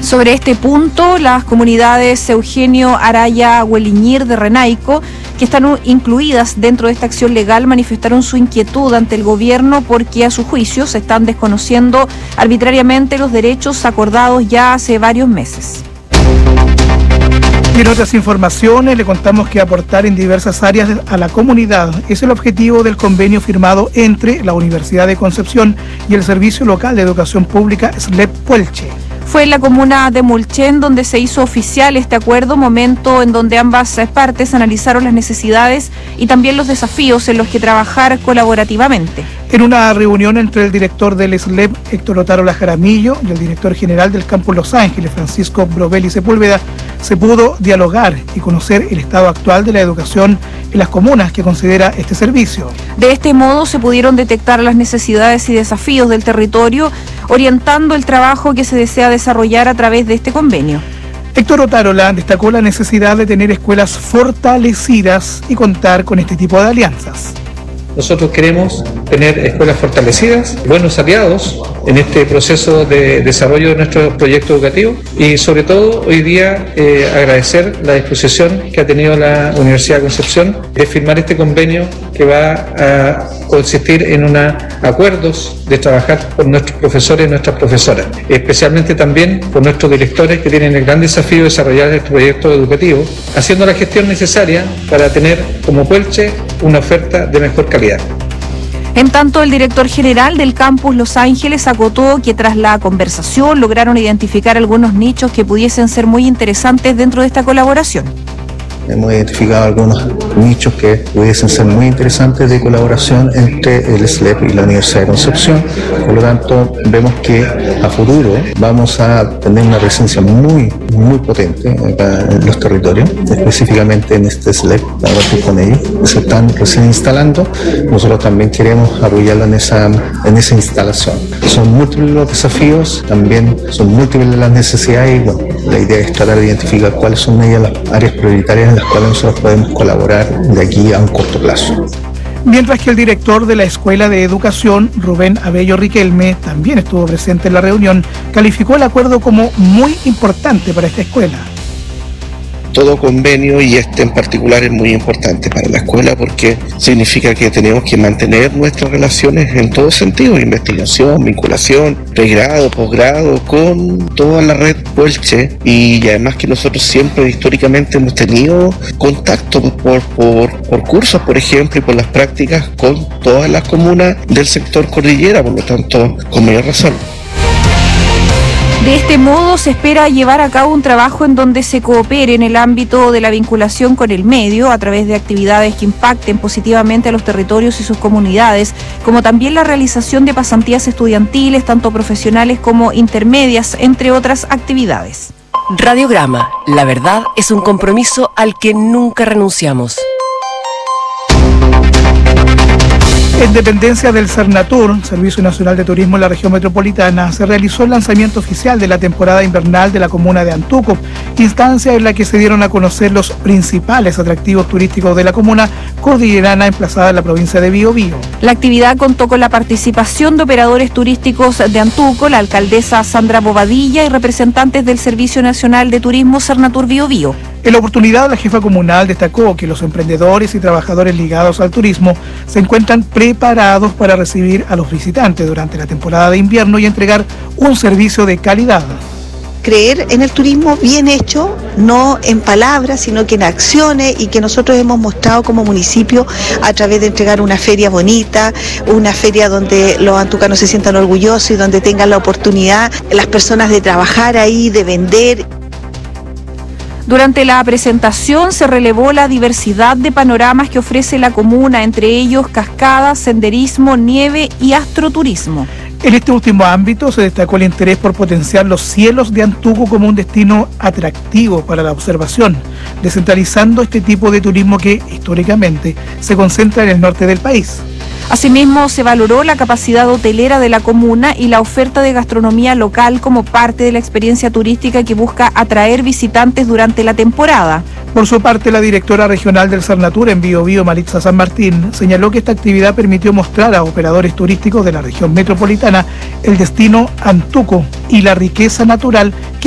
Sobre este punto, las comunidades Eugenio Araya Hueliñir de Renaico, que están incluidas dentro de esta acción legal, manifestaron su inquietud ante el gobierno porque a su juicio se están desconociendo arbitrariamente los derechos acordados ya hace varios meses. Y en otras informaciones le contamos que aportar en diversas áreas a la comunidad es el objetivo del convenio firmado entre la Universidad de Concepción y el Servicio Local de Educación Pública SLEP Puelche. Fue en la comuna de Mulchen donde se hizo oficial este acuerdo, momento en donde ambas partes analizaron las necesidades y también los desafíos en los que trabajar colaborativamente. En una reunión entre el director del SLEP, Héctor Otárola Jaramillo, y el director general del Campus Los Ángeles, Francisco Brovelli Sepúlveda, se pudo dialogar y conocer el estado actual de la educación en las comunas que considera este servicio. De este modo se pudieron detectar las necesidades y desafíos del territorio, orientando el trabajo que se desea desarrollar a través de este convenio. Héctor Otárola destacó la necesidad de tener escuelas fortalecidas y contar con este tipo de alianzas. Nosotros queremos tener escuelas fortalecidas, buenos aliados en este proceso de desarrollo de nuestro proyecto educativo y sobre todo hoy día agradecer la disposición que ha tenido la Universidad de Concepción de firmar este convenio que va a consistir en acuerdos de trabajar con nuestros profesores y nuestras profesoras, especialmente también con nuestros directores que tienen el gran desafío de desarrollar este proyecto educativo, haciendo la gestión necesaria para tener como Puelche una oferta de mejor calidad. En tanto, el director general del Campus Los Ángeles acotó que tras la conversación lograron identificar algunos nichos que pudiesen ser muy interesantes dentro de esta colaboración. Hemos identificado algunos nichos que pudiesen ser muy interesantes de colaboración entre el SLEP y la Universidad de Concepción. Por lo tanto, vemos que a futuro vamos a tener una presencia muy potente acá en los territorios, específicamente en este SLEP, a partir con ellos, que se están recién instalando. Nosotros también queremos apoyarlo en esa instalación. Son múltiples los desafíos, también son múltiples las necesidades y bueno, la idea es tratar de identificar cuáles son ellas las áreas prioritarias en las cuales nosotros podemos colaborar de aquí a un corto plazo. Mientras que el director de la Escuela de Educación, Rubén Abello Riquelme, también estuvo presente en la reunión, calificó el acuerdo como muy importante para esta escuela. Todo convenio, y este en particular, es muy importante para la escuela porque significa que tenemos que mantener nuestras relaciones en todo sentido: investigación, vinculación, pregrado, posgrado, con toda la red Puelche, y además que nosotros siempre históricamente hemos tenido contacto por cursos, por ejemplo, y por las prácticas con todas las comunas del sector cordillera, por lo tanto, con mayor razón. De este modo se espera llevar a cabo un trabajo en donde se coopere en el ámbito de la vinculación con el medio a través de actividades que impacten positivamente a los territorios y sus comunidades, como también la realización de pasantías estudiantiles, tanto profesionales como intermedias, entre otras actividades. Radiograma, la verdad es un compromiso al que nunca renunciamos. En dependencia del Cernatur, Servicio Nacional de Turismo en la región metropolitana, se realizó el lanzamiento oficial de la temporada invernal de la comuna de Antuco, instancia en la que se dieron a conocer los principales atractivos turísticos de la comuna cordillerana emplazada en la provincia de Biobío. La actividad contó con la participación de operadores turísticos de Antuco, la alcaldesa Sandra Bobadilla y representantes del Servicio Nacional de Turismo Cernatur Biobío. En la oportunidad, la jefa comunal destacó que los emprendedores y trabajadores ligados al turismo se encuentran preparados para recibir a los visitantes durante la temporada de invierno y entregar un servicio de calidad. Creer en el turismo bien hecho, no en palabras, sino que en acciones, y que nosotros hemos mostrado como municipio a través de entregar una feria bonita, una feria donde los antucanos se sientan orgullosos y donde tengan la oportunidad las personas de trabajar ahí, de vender. Durante la presentación se relevó la diversidad de panoramas que ofrece la comuna, entre ellos cascadas, senderismo, nieve y astroturismo. En este último ámbito se destacó el interés por potenciar los cielos de Antuco como un destino atractivo para la observación, descentralizando este tipo de turismo que históricamente se concentra en el norte del país. Asimismo, se valoró la capacidad hotelera de la comuna y la oferta de gastronomía local como parte de la experiencia turística que busca atraer visitantes durante la temporada. Por su parte, la directora regional del Cernatur en Biobío, Maritza San Martín, señaló que esta actividad permitió mostrar a operadores turísticos de la región metropolitana el destino Antuco y la riqueza natural que